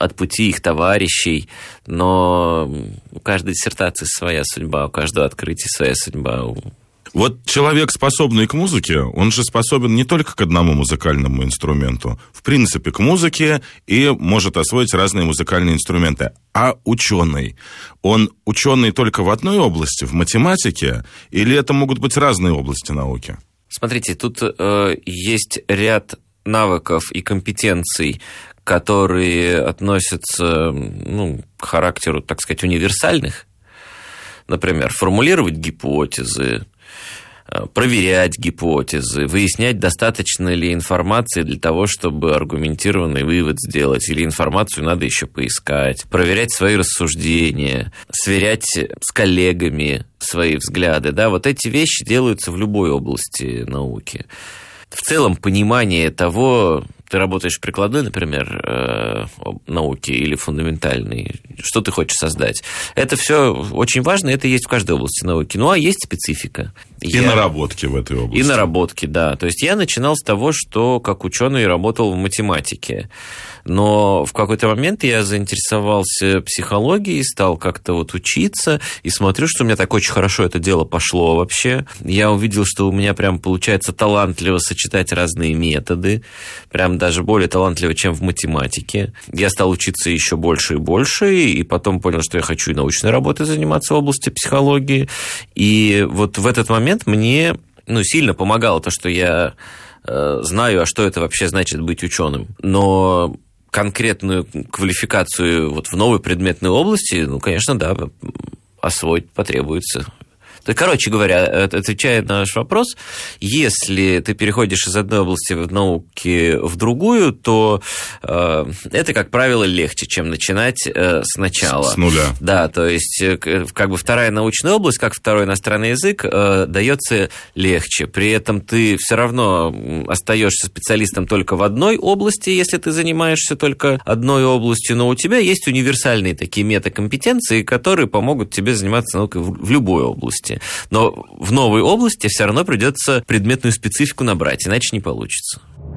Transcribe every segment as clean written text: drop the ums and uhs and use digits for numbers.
от пути их товарищей, но у каждой диссертации своя судьба, у каждого открытия своя судьба. Вот человек, способный к музыке, он же способен не только к одному музыкальному инструменту, в принципе, к музыке и может освоить разные музыкальные инструменты. А ученый, он ученый только в одной области, в математике, или это могут быть разные области науки? Смотрите, тут есть ряд навыков и компетенций, которые относятся к характеру, так сказать, универсальных. Например, формулировать гипотезы, проверять гипотезы, выяснять, достаточно ли информации для того, чтобы аргументированный вывод сделать, или информацию надо еще поискать, проверять свои рассуждения, сверять с коллегами свои взгляды. Да, вот эти вещи делаются в любой области науки. В целом, понимание того, ты работаешь в прикладной, например, науке или фундаментальной, что ты хочешь создать. Это все очень важно, это есть в каждой области науки. Ну, а есть специфика. И наработки в этой области. И наработки, да. То есть я начинал с того, что как ученый работал в математике. Но в какой-то момент я заинтересовался психологией, стал как-то вот учиться, и смотрю, что у меня так очень хорошо это дело пошло вообще. Я увидел, что у меня прям получается талантливо сочетать разные методы, прям даже более талантливо, чем в математике. Я стал учиться еще больше и больше, и потом понял, что я хочу и научной работой заниматься в области психологии. И вот в этот момент мне сильно помогало то, что я знаю, а что это вообще значит быть ученым. Но конкретную квалификацию вот в новой предметной области, конечно, да, освоить потребуется. Короче говоря, отвечая на наш вопрос, если ты переходишь из одной области науки в другую, то это, как правило, легче, чем начинать сначала. С нуля. Да, то есть как бы вторая научная область, как второй иностранный язык, дается легче. При этом ты все равно остаешься специалистом только в одной области, если ты занимаешься только одной областью, но у тебя есть универсальные такие метакомпетенции, которые помогут тебе заниматься наукой в любой области. Но в новой области все равно придется предметную специфику набрать, иначе не получится.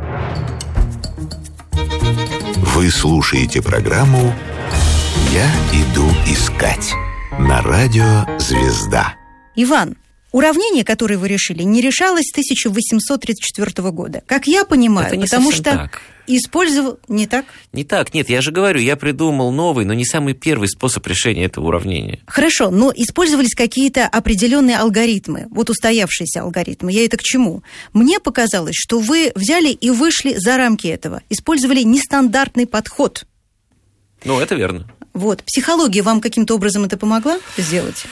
Вы слушаете программу «Я иду искать» на радио «Звезда». Иван, уравнение, которое вы решили, не решалось с 1834 года. Как я понимаю, это не потому что так. Использовал... Не так? Не так, нет, я же говорю, я придумал новый, но не самый первый способ решения этого уравнения. Хорошо, но использовались какие-то определенные алгоритмы, вот устоявшиеся алгоритмы. Я это к чему? Мне показалось, что вы взяли и вышли за рамки этого, использовали нестандартный подход. Это верно. Вот. Психология вам каким-то образом это помогла сделать?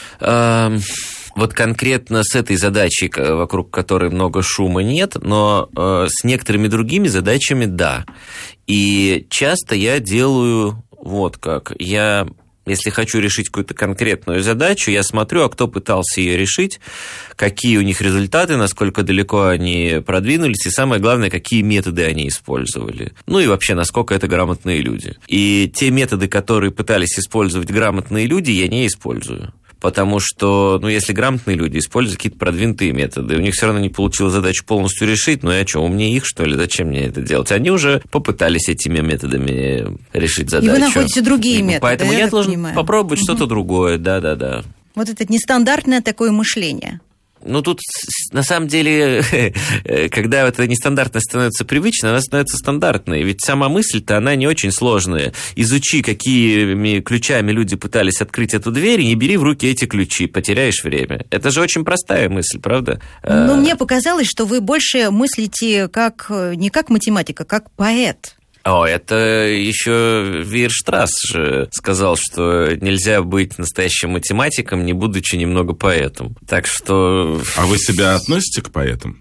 Вот конкретно с этой задачей, вокруг которой много шума, нет, но с некоторыми другими задачами – да. И часто я делаю вот как. Если хочу решить какую-то конкретную задачу, я смотрю, а кто пытался ее решить, какие у них результаты, насколько далеко они продвинулись, и самое главное, какие методы они использовали. И вообще, насколько это грамотные люди. И те методы, которые пытались использовать грамотные люди, я не использую. Потому что, если грамотные люди используют какие-то продвинутые методы, у них все равно не получилось задачу полностью решить, я что, умнее их, что ли? Зачем мне это делать? Они уже попытались этими методами решить задачу. И вы находите другие методы. Поэтому я должен попробовать что-то другое, да. Вот это нестандартное такое мышление. Тут, на самом деле, когда это нестандартно становится привычно, она становится стандартной. Ведь сама мысль-то, она не очень сложная. Изучи, какими ключами люди пытались открыть эту дверь, и не бери в руки эти ключи, потеряешь время. Это же очень простая мысль, правда? Но мне показалось, что вы больше мыслите не как математик, а как поэт. Это еще Вейерштрасс же сказал, что нельзя быть настоящим математиком, не будучи немного поэтом. Так что... А вы себя относите к поэтам?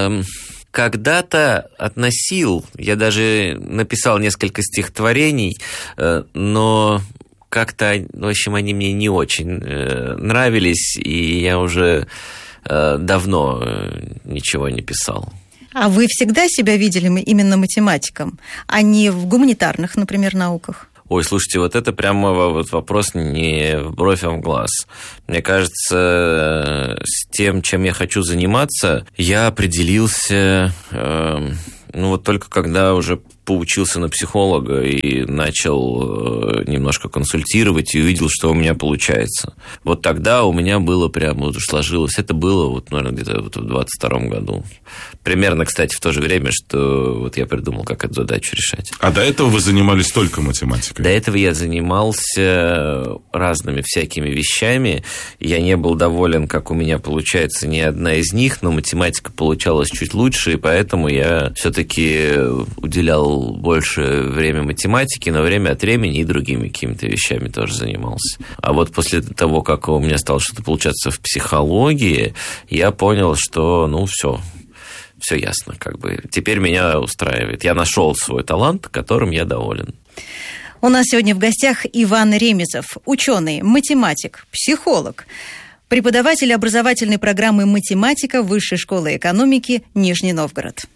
Когда-то относил, я даже написал несколько стихотворений, но как-то, в общем, они мне не очень нравились, и я уже давно ничего не писал. А вы всегда себя видели именно математиком, а не в гуманитарных, например, науках? Ой, слушайте, вот это прямо вопрос не в бровь, а в глаз. Мне кажется, с тем, чем я хочу заниматься, я определился, только когда уже поучился на психолога и начал немножко консультировать и увидел, что у меня получается. Вот тогда у меня было прямо сложилось. Это было, вот, наверное, где-то вот в 22-м году. Примерно, кстати, в то же время, что вот я придумал, как эту задачу решать. А до этого вы занимались только математикой? До этого я занимался разными всякими вещами. Я не был доволен, как у меня получается ни одна из них, но математика получалась чуть лучше, и поэтому я все-таки уделял больше время математике, но время от времени и другими какими-то вещами тоже занимался. А вот после того, как у меня стало что-то получаться в психологии, я понял, что, все ясно, как бы. Теперь меня устраивает. Я нашел свой талант, которым я доволен. У нас сегодня в гостях Иван Ремезов, ученый, математик, психолог, преподаватель образовательной программы «Математика» Высшей школы экономики Нижний Новгород.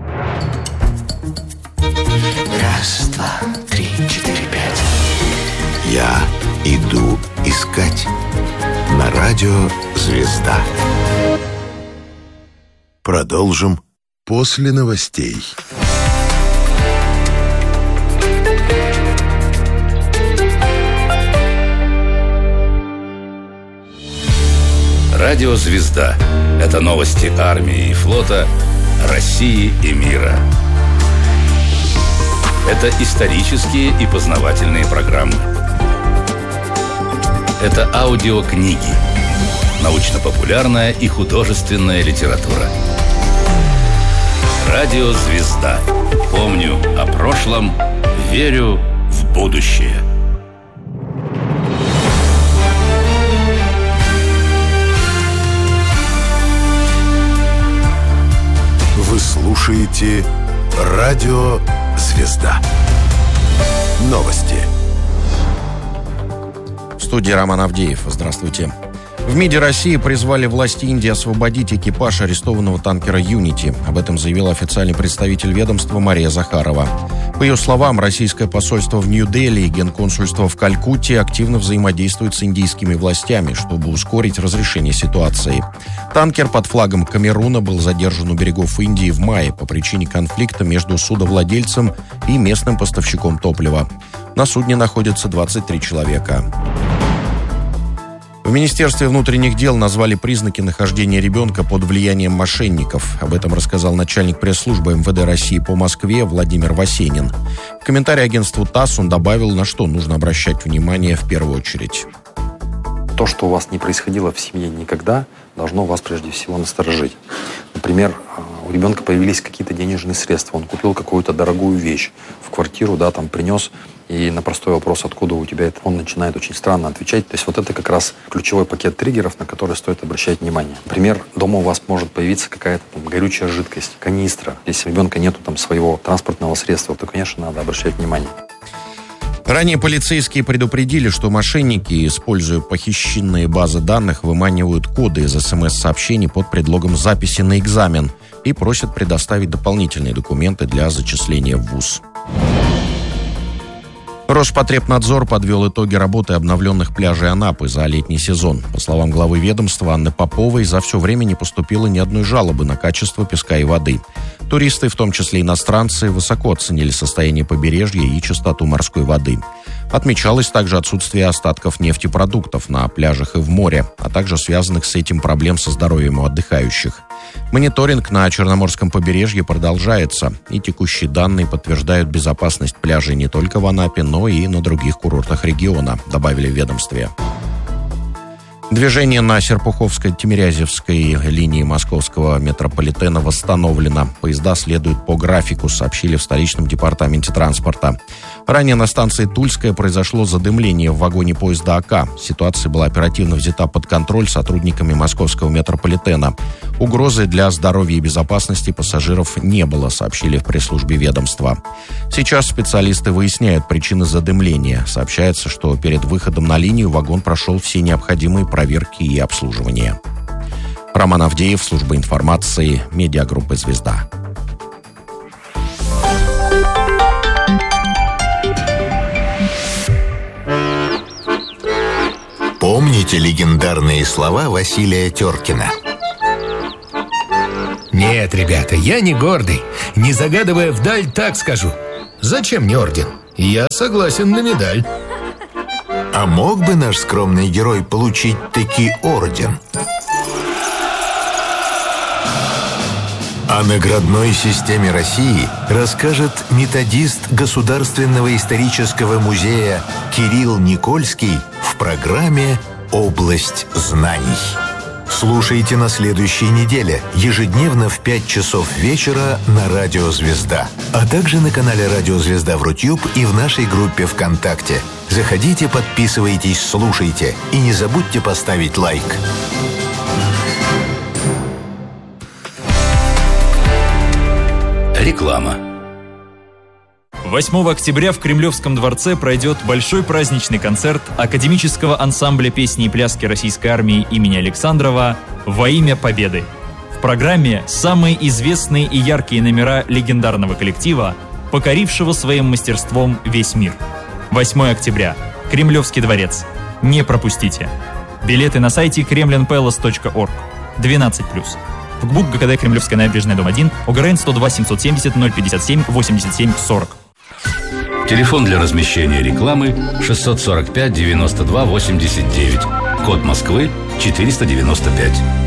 1, 2, 3, 4, 5. Я иду искать. На радио «Звезда». Продолжим после новостей. Радио «Звезда» — это новости армии и флота, России и мира. Это исторические и познавательные программы. Это аудиокниги, научно-популярная и художественная литература. Радио «Звезда». Помню о прошлом, верю в будущее. Вы слушаете радио «Звезда». Новости. В студии Роман Авдеев. Здравствуйте. В МИДе России призвали власти Индии освободить экипаж арестованного танкера «Юнити». Об этом заявил официальный представитель ведомства Мария Захарова. По ее словам, российское посольство в Нью-Дели и генконсульство в Калькутте активно взаимодействуют с индийскими властями, чтобы ускорить разрешение ситуации. Танкер под флагом Камеруна был задержан у берегов Индии в мае по причине конфликта между судовладельцем и местным поставщиком топлива. На судне находятся 23 человека. В Министерстве внутренних дел назвали признаки нахождения ребенка под влиянием мошенников. Об этом рассказал начальник пресс-службы МВД России по Москве Владимир Васенин. В комментарии агентству ТАСС он добавил, на что нужно обращать внимание в первую очередь. То, что у вас не происходило в семье никогда, должно вас прежде всего насторожить. Например, у ребенка появились какие-то денежные средства, он купил какую-то дорогую вещь в квартиру, принес, и на простой вопрос, откуда у тебя это, он начинает очень странно отвечать. То есть вот это как раз ключевой пакет триггеров, на который стоит обращать внимание. Например, дома у вас может появиться какая-то горючая жидкость, канистра. Если у ребенка нету своего транспортного средства, то, конечно, надо обращать внимание. Ранее полицейские предупредили, что мошенники, используя похищенные базы данных, выманивают коды из СМС-сообщений под предлогом записи на экзамен и просят предоставить дополнительные документы для зачисления в вуз. Роспотребнадзор подвел итоги работы обновленных пляжей Анапы за летний сезон. По словам главы ведомства Анны Поповой, за все время не поступило ни одной жалобы на качество песка и воды. Туристы, в том числе иностранцы, высоко оценили состояние побережья и чистоту морской воды. Отмечалось также отсутствие остатков нефтепродуктов на пляжах и в море, а также связанных с этим проблем со здоровьем у отдыхающих. Мониторинг на Черноморском побережье продолжается, и текущие данные подтверждают безопасность пляжей не только в Анапе, но и на других курортах региона, добавили в ведомстве. Движение на Серпуховско-Тимирязевской линии московского метрополитена восстановлено. Поезда следуют по графику, сообщили в столичном департаменте транспорта. Ранее на станции Тульская произошло задымление в вагоне поезда АК. Ситуация была оперативно взята под контроль сотрудниками московского метрополитена. Угрозы для здоровья и безопасности пассажиров не было, сообщили в пресс-службе ведомства. Сейчас специалисты выясняют причины задымления. Сообщается, что перед выходом на линию вагон прошел все необходимые проверки и обслуживание. Роман Авдеев, служба информации, медиагруппы «Звезда». Помните легендарные слова Василия Теркина? Нет, ребята, я не гордый. Не загадывая вдаль, так скажу. Зачем мне орден? Я согласен на медаль. А мог бы наш скромный герой получить таки орден? О наградной системе России расскажет методист Государственного исторического музея Кирилл Никольский в программе «Область знаний». Слушайте на следующей неделе, ежедневно в 5 часов вечера на Радио Звезда, а также на канале Радио Звезда в Рутюб и в нашей группе ВКонтакте. Заходите, подписывайтесь, слушайте и не забудьте поставить лайк. Реклама. 8 октября в Кремлевском дворце пройдет большой праздничный концерт академического ансамбля песни и пляски Российской армии имени Александрова «Во имя Победы». В программе самые известные и яркие номера легендарного коллектива, покорившего своим мастерством весь мир. 8 октября. Кремлевский дворец. Не пропустите. Билеты на сайте kremlinpalace.org. 12+. В ГБУК ГКД Кремлевская набережная, дом 1, ОГРН 102 770 057 87 40. Телефон для размещения рекламы 645 92 89. Код Москвы 495.